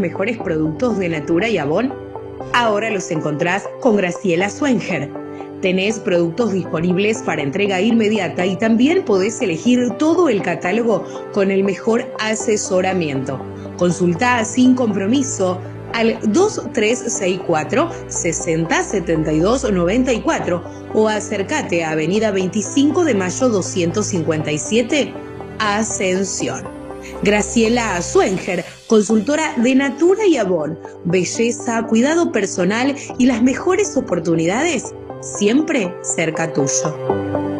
mejores productos de Natura y Avon? Ahora los encontrás con Graciela Swenger. Tenés productos disponibles para entrega inmediata y también podés elegir todo el catálogo con el mejor asesoramiento. Consultá sin compromiso al 2364 60 72 94 o acércate a Avenida 25 de Mayo 257, Ascensión. Graciela Swenger, consultora de Natura y Avon, belleza, cuidado personal y las mejores oportunidades siempre cerca tuyo.